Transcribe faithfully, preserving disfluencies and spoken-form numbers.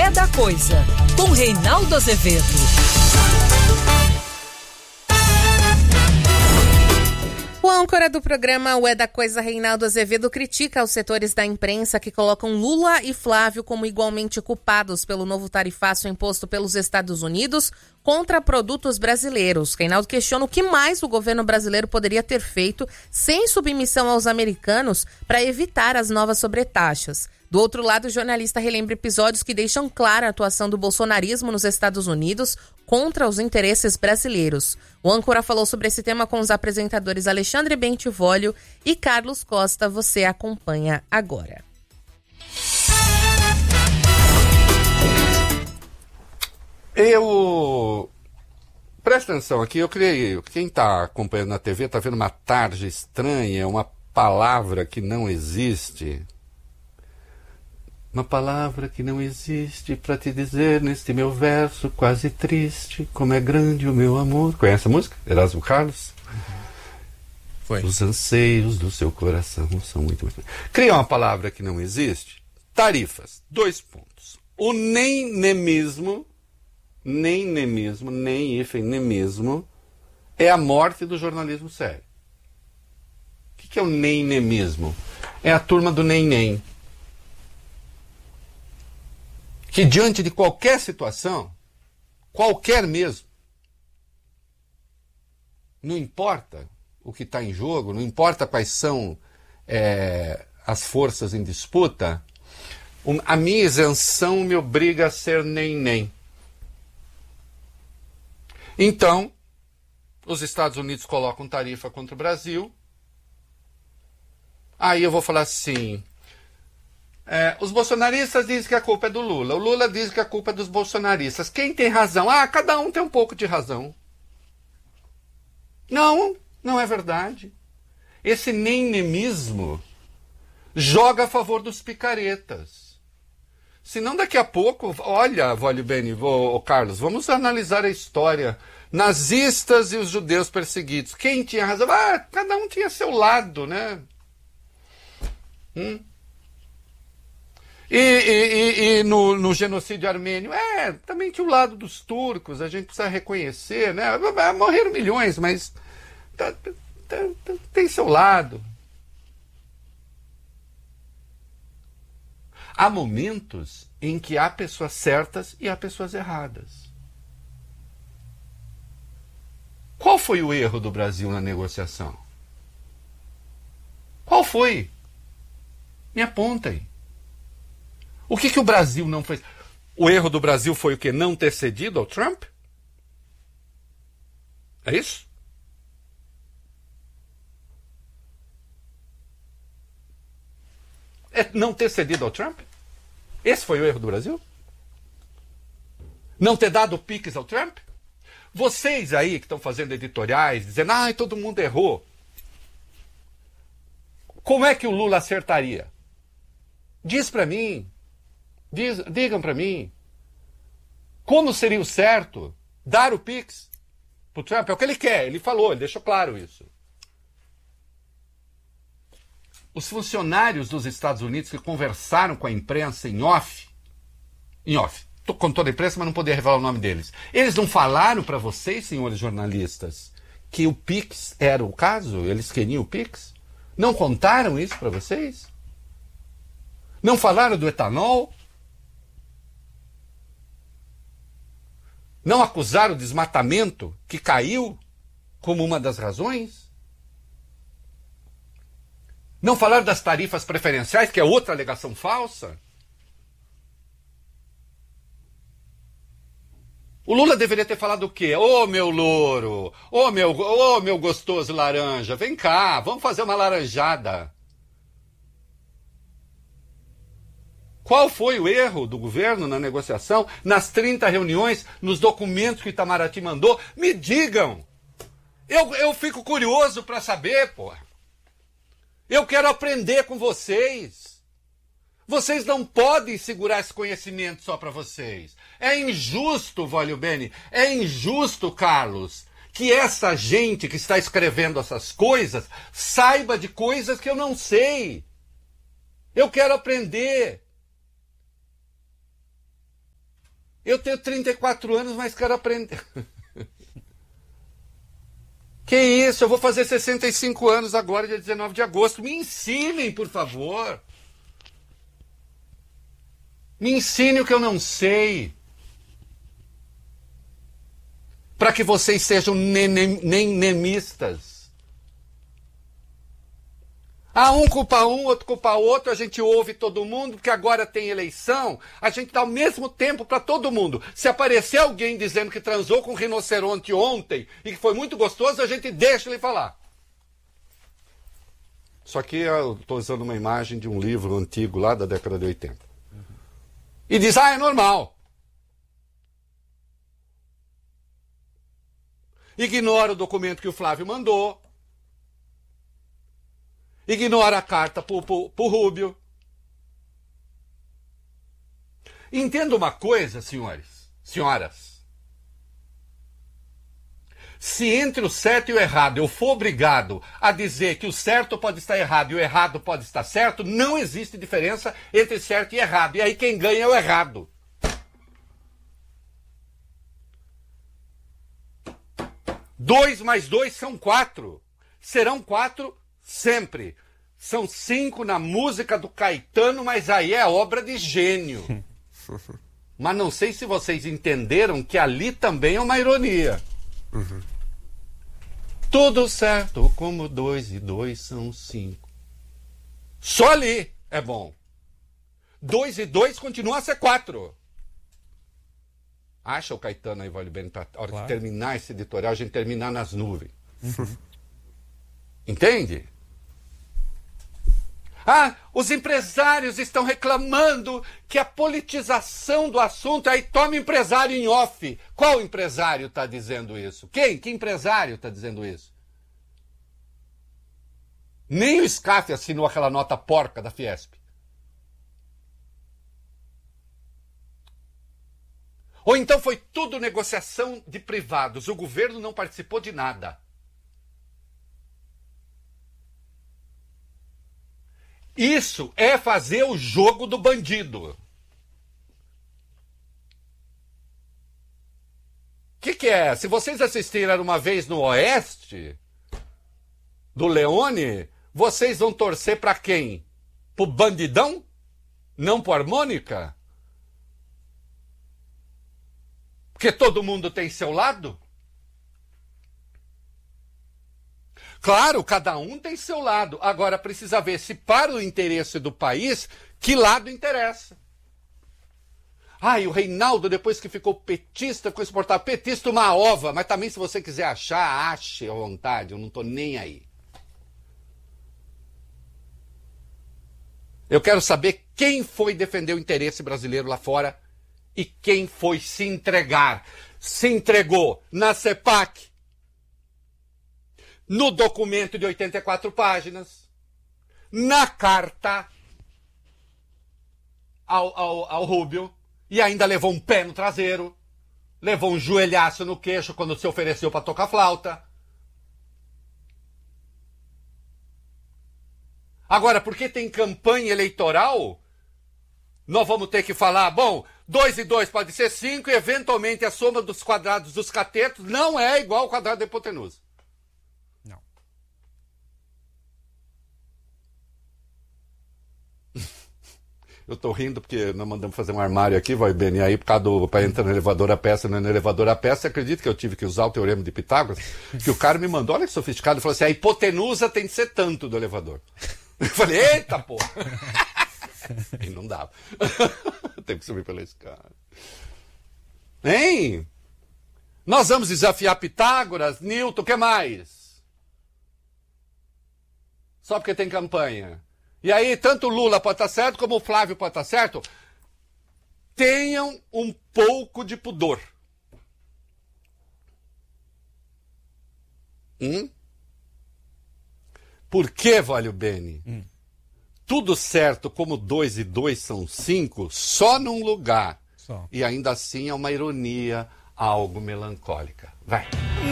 É da Coisa, com Reinaldo Azevedo. O âncora do programa O É da Coisa, Reinaldo Azevedo, critica os setores da imprensa que colocam Lula e Flávio como igualmente culpados pelo novo tarifaço imposto pelos Estados Unidos contra produtos brasileiros. Reinaldo questiona o que mais o governo brasileiro poderia ter feito sem submissão aos americanos para evitar as novas sobretaxas. Do outro lado, o jornalista relembra episódios que deixam clara a atuação do bolsonarismo nos Estados Unidos contra os interesses brasileiros. O âncora falou sobre esse tema com os apresentadores Alexandre Bentivolio e Carlos Costa. Você acompanha agora. Eu... Presta atenção aqui, eu criei... Quem está acompanhando na T V está vendo uma tarja estranha, uma palavra que não existe... Uma palavra que não existe pra te dizer neste meu verso quase triste, como é grande o meu amor. Conhece a música? Erasmo Carlos? Uhum. Foi. Os anseios do seu coração são muito, muito... Cria uma palavra que não existe. Tarifas. Dois pontos. O nem nemismo, nem nemismo, nem hífen nemismo, é a morte do jornalismo sério. O que, que é o nem nemismo? É a turma do nem nem. Que diante de qualquer situação, qualquer mesmo, não importa o que está em jogo, não importa quais são é, as forças em disputa, um, a minha isenção me obriga a ser nem-nem. Então, os Estados Unidos colocam tarifa contra o Brasil, aí eu vou falar assim... É, os bolsonaristas dizem que a culpa é do Lula. O Lula diz que a culpa é dos bolsonaristas. Quem tem razão? Ah, cada um tem um pouco de razão. Não, não é verdade. Esse nem-nemismo joga a favor dos picaretas. Senão daqui a pouco... Olha, Vólio Beni, ô, Carlos, vamos analisar a história. Nazistas e os judeus perseguidos. Quem tinha razão? Ah, cada um tinha seu lado, né? Hum? E, e, e no, no genocídio armênio, é, também tinha o lado dos turcos, a gente precisa reconhecer, né? Morreram milhões, mas tá, tá, tá, tem seu lado. Há momentos em que há pessoas certas e há pessoas erradas. Qual foi o erro do Brasil na negociação? Qual foi? Me apontem. O que, que o Brasil não fez? O erro do Brasil foi o quê? Não ter cedido ao Trump? É isso? É não ter cedido ao Trump? Esse foi o erro do Brasil? Não ter dado o Pix ao Trump? Vocês aí que estão fazendo editoriais, dizendo, ah, todo mundo errou. Como é que o Lula acertaria? Diz para mim. Diz, digam para mim, como seria o certo dar o Pix para o Trump? É o que ele quer, ele falou, ele deixou claro isso. Os funcionários dos Estados Unidos que conversaram com a imprensa em off, em off, com toda a imprensa, mas não podia revelar o nome deles, eles não falaram para vocês, senhores jornalistas, que o Pix era o caso? Eles queriam o Pix? Não contaram isso para vocês? Não falaram do etanol? Não acusaram o desmatamento que caiu como uma das razões? Não falaram das tarifas preferenciais, que é outra alegação falsa? O Lula deveria ter falado o quê? Ô, meu louro, ô, meu, ô, meu gostoso laranja, vem cá, vamos fazer uma laranjada. Qual foi o erro do governo na negociação, nas trinta reuniões, nos documentos que o Itamaraty mandou? Me digam. Eu, eu fico curioso para saber, pô. Eu quero aprender com vocês. Vocês não podem segurar esse conhecimento só para vocês. É injusto, Vólio Beni, é injusto, Carlos, que essa gente que está escrevendo essas coisas saiba de coisas que eu não sei. Eu quero aprender. Eu tenho trinta e quatro anos, mas quero aprender. Que isso, eu vou fazer sessenta e cinco anos agora, dia dezenove de agosto. Me ensinem, por favor. Me ensine o que eu não sei. Para que vocês sejam nenemistas. Ah, um culpa um, outro culpa outro, a gente ouve todo mundo, porque agora tem eleição, a gente dá o mesmo tempo para todo mundo. Se aparecer alguém dizendo que transou com um rinoceronte ontem e que foi muito gostoso, a gente deixa ele falar. Só que eu estou usando uma imagem de um livro antigo lá da década de oitenta. Uhum. E diz, ah, é normal. Ignora o documento que o Flávio mandou. Ignora a carta para o Rubio. Entenda uma coisa, senhores, senhoras. Se entre o certo e o errado eu for obrigado a dizer que o certo pode estar errado e o errado pode estar certo, não existe diferença entre certo e errado. E aí quem ganha é o errado. Dois mais dois são quatro. Serão quatro sempre. São cinco na música do Caetano, mas aí é obra de gênio. Mas não sei se vocês entenderam que ali também é uma ironia. Uhum. Tudo certo, como dois e dois são cinco. Só ali é bom. Dois e dois continua a ser quatro. Acha o Caetano aí, vale bem, para a hora claro. de terminar esse editorial, a gente terminar nas nuvens. Uhum. Entende? Ah, os empresários estão reclamando que a politização do assunto... Aí toma empresário em off. Qual empresário está dizendo isso? Quem? Que empresário está dizendo isso? Nem o S C A F assinou aquela nota porca da Fiesp. Ou então foi tudo negociação de privados. O governo não participou de nada. Isso é fazer o jogo do bandido. O que, que é? Se vocês assistiram uma vez no Oeste, do Leone, vocês vão torcer para quem? Pro bandidão? Não pro harmônica? Porque todo mundo tem seu lado? Claro, cada um tem seu lado. Agora precisa ver se para o interesse do país, que lado interessa. Ah, e o Reinaldo, depois que ficou petista, ficou insuportável. Petista uma ova, mas também se você quiser achar, ache à vontade, eu não estou nem aí. Eu quero saber quem foi defender o interesse brasileiro lá fora e quem foi se entregar. Se entregou na CEPAC, no documento de oitenta e quatro páginas, na carta ao, ao, ao Rubio, e ainda levou um pé no traseiro, levou um joelhaço no queixo quando se ofereceu para tocar flauta. Agora, porque tem campanha eleitoral, nós vamos ter que falar, bom, dois e dois pode ser cinco, e eventualmente a soma dos quadrados dos catetos não é igual ao quadrado da hipotenusa. Não. Eu tô rindo porque nós mandamos fazer um armário aqui, vai bem, e aí por causa do, para entrar no elevador a peça, no elevador a peça, você acredita que eu tive que usar o teorema de Pitágoras? Que o cara me mandou, olha que sofisticado, falou assim, a hipotenusa tem que ser tanto do elevador. Eu falei, eita porra! E não dava. Teve que subir pela escada. Hein? Nós vamos desafiar Pitágoras, Newton, o que mais? Só porque tem campanha. E aí, tanto o Lula pode estar certo, como o Flávio pode estar certo. Tenham um pouco de pudor. Hum? Por que, Valho Bene? Hum. Tudo certo, como dois e dois são cinco, só num lugar. Só. E ainda assim é uma ironia, algo melancólica. Vai.